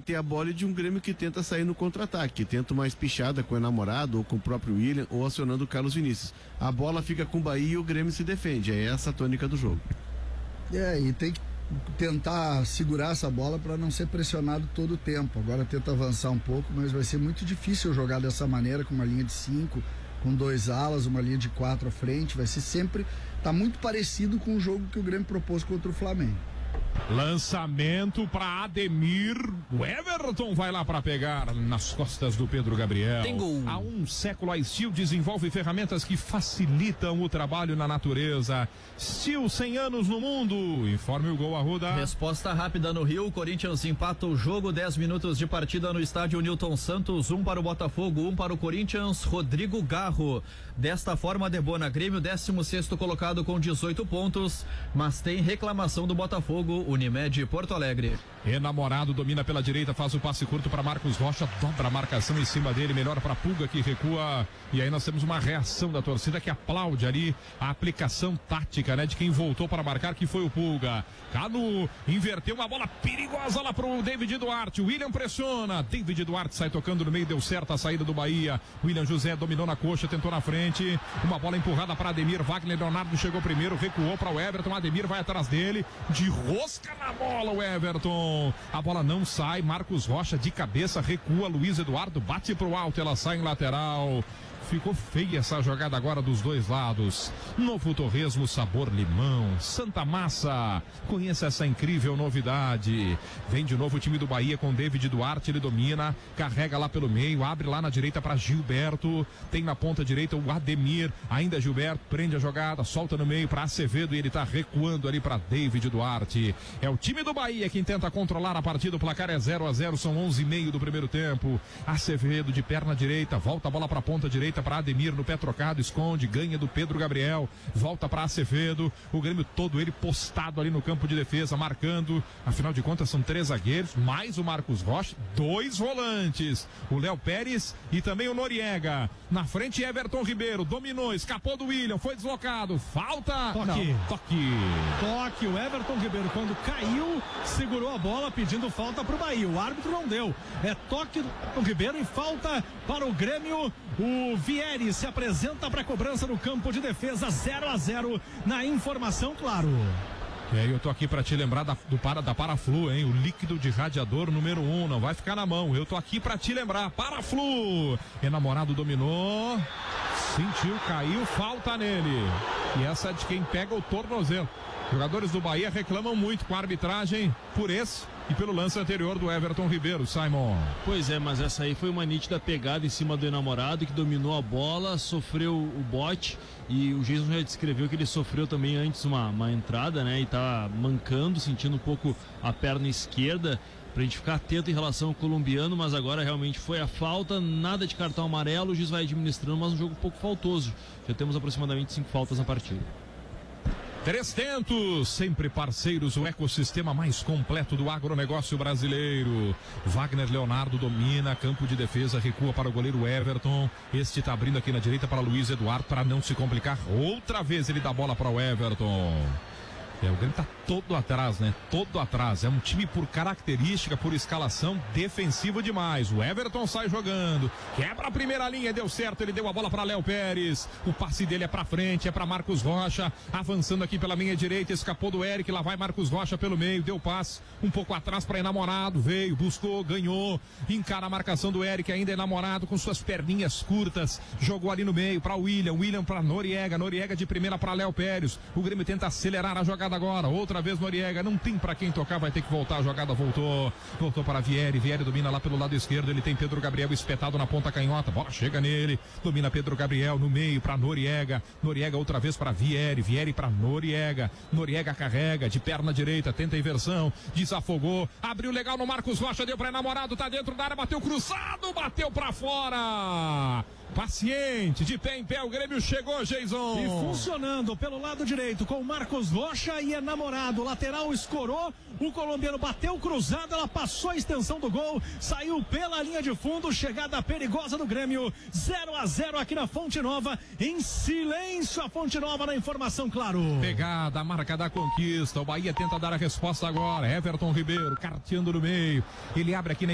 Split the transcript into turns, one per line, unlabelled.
ter a bola, e de um Grêmio que tenta sair no contra-ataque, que tenta uma espichada com o namorado ou com o próprio William, ou acionando o Carlos Vinícius. A bola fica com o Bahia e o Grêmio se defende. É essa a tônica do jogo.
E tem que tentar segurar essa bola para não ser pressionado todo o tempo. Agora tenta avançar um pouco, mas vai ser muito difícil jogar dessa maneira, com uma linha de 5, com 2 alas, uma linha de 4 à frente. Vai ser sempre, tá muito parecido com o jogo que o Grêmio propôs contra o Flamengo.
Lançamento para Ademir. O Everton vai lá para pegar nas costas do Pedro Gabriel.
Tem gol.
Há um século a Steel desenvolve ferramentas que facilitam o trabalho na natureza. Steel, 100 anos no mundo. Informe o gol, Arruda.
Resposta rápida no Rio. Corinthians empata o jogo. 10 minutos de partida no estádio Newton Santos. 1 para o Botafogo, 1 para o Corinthians. Rodrigo Garro. Desta forma, debona Grêmio, 16º colocado com 18 pontos, mas tem reclamação do Botafogo. Unimed Porto Alegre.
Enamorado domina pela direita, faz o passe curto para Marcos Rocha, dobra a marcação em cima dele, melhor para Pulga que recua, e aí nós temos uma reação da torcida que aplaude ali a aplicação tática, né, de quem voltou para marcar, que foi o Pulga. Canu inverteu uma bola perigosa lá pro David Duarte. William pressiona, David Duarte sai tocando no meio, deu certo a saída do Bahia. William José dominou na coxa, tentou na frente, uma bola empurrada para Ademir. Wagner Leonardo chegou primeiro, recuou para o Everton. Ademir vai atrás dele, de rosca na bola o Everton. A bola não sai, Marcos Rocha de cabeça recua, Luiz Eduardo bate pro alto, ela sai em lateral. Ficou feia essa jogada agora dos dois lados. Novo Torresmo sabor limão. Santa Massa, conheça essa incrível novidade. Vem de novo o time do Bahia com David Duarte, ele domina, carrega lá pelo meio, abre lá na direita para Gilberto, tem na ponta direita o Ademir, ainda Gilberto, prende a jogada, solta no meio para Acevedo e ele tá recuando ali para David Duarte. É o time do Bahia quem tenta controlar a partida, o placar é 0-0, são 11:30 do primeiro tempo. Acevedo de perna direita, volta a bola para a ponta direita para Ademir, no pé trocado, esconde, ganha do Pedro Gabriel, volta para Acevedo, o Grêmio todo ele postado ali no campo de defesa, marcando, afinal de contas são 3 zagueiros, mais o Marcos Rocha, 2 volantes, o Léo Pérez e também o Noriega, na frente Everton Ribeiro, dominou, escapou do William, foi deslocado, falta,
toque, o Everton Ribeiro quando caiu, segurou a bola pedindo falta pro Bahia, o árbitro não deu, é toque do Ribeiro e falta para o Grêmio. O Vieri se apresenta para cobrança no campo de defesa, 0-0 na informação, claro.
Eu tô aqui para te lembrar da Paraflu, hein? O líquido de radiador número 1, não vai ficar na mão. Eu tô aqui para te lembrar. Paraflu. Enamorado dominou, sentiu, caiu, falta nele. E essa é de quem pega o tornozelo. Jogadores do Bahia reclamam muito com a arbitragem por esse e pelo lance anterior do Everton Ribeiro, Simon.
Pois é, mas essa aí foi uma nítida pegada em cima do enamorado, que dominou a bola, sofreu o bote, e o Jason já descreveu que ele sofreu também antes uma entrada, né, e tá mancando, sentindo um pouco a perna esquerda, pra gente ficar atento em relação ao colombiano, mas agora realmente foi a falta, nada de cartão amarelo, o juiz vai administrando, mas um jogo um pouco faltoso. Já temos aproximadamente 5 faltas na partida.
300, sempre parceiros, o ecossistema mais completo do agronegócio brasileiro. Wagner Leonardo domina, campo de defesa, recua para o goleiro Everton. Este tá abrindo aqui na direita para Luiz Eduardo, para não se complicar. Outra vez ele dá bola para o Everton. O Grêmio tá todo atrás, né? Todo atrás. É um time por característica, por escalação, defensivo demais. O Everton sai jogando, quebra a primeira linha, deu certo, ele deu a bola para Léo Pérez. O passe dele é pra frente, é pra Marcos Rocha, avançando aqui pela linha direita, escapou do Eric, lá vai Marcos Rocha pelo meio, deu passe um pouco atrás para Enamorado, veio, buscou, ganhou, encara a marcação do Eric, ainda Enamorado com suas perninhas curtas, jogou ali no meio para William para Noriega de primeira para Léo Pérez. O Grêmio tenta acelerar a jogada agora, outra vez Noriega, não tem pra quem tocar, vai ter que voltar, a jogada voltou para Vieri domina lá pelo lado esquerdo, ele tem Pedro Gabriel espetado na ponta canhota, bola chega nele, domina Pedro Gabriel no meio pra Noriega outra vez pra Vieri pra Noriega carrega de perna direita, tenta a inversão, desafogou, abriu legal no Marcos Rocha, deu pra Enamorado, tá dentro da área, bateu cruzado, bateu pra fora. Paciente, de pé em pé, o Grêmio chegou, Jason.
E funcionando pelo lado direito com Marcos Rocha e Enamorado. Lateral escorou, o colombiano bateu cruzado, ela passou a extensão do gol, saiu pela linha de fundo, chegada perigosa do Grêmio. 0-0 aqui na Fonte Nova, em silêncio a Fonte Nova na informação, claro.
Pegada, a marca da conquista, o Bahia tenta dar a resposta agora, Everton Ribeiro, carteando no meio, ele abre aqui na